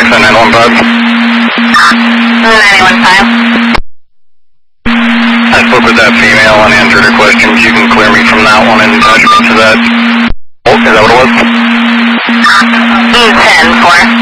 6 and 915. I spoke with that female and answered her questions. You can clear me from that one and attach me to that. Oh, is that what it was? E10-4.